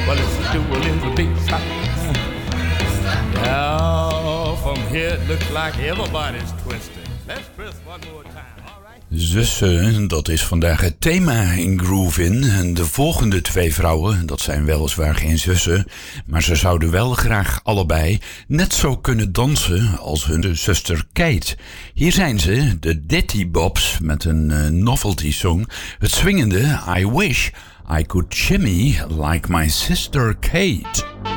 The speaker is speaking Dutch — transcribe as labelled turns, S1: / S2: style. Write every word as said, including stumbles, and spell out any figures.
S1: Well, let's do a little bit stop. Yeah, from here it looks like everybody's twisted. Let's press one more time, all right?
S2: Zussen, dat is vandaag het thema in Groovin. En de volgende twee vrouwen, dat zijn weliswaar geen zussen, maar ze zouden wel graag allebei net zo kunnen dansen als hun zuster Kate. Hier zijn ze, de Ditty Bobs, met een uh, novelty song. Het swingende I Wish I Could Shimmy Like My Sister Kate.